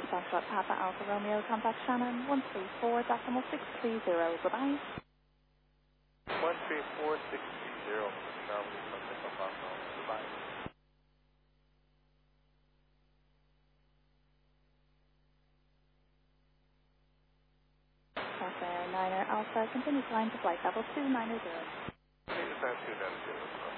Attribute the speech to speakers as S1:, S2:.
S1: Foxtrot Papa Alpha Romeo, contact Shannon 134.630. Goodbye.
S2: 134.630. Charlie, goodbye.
S1: Niner Alpha, continue flying to flight level 290.
S2: Anytime 290.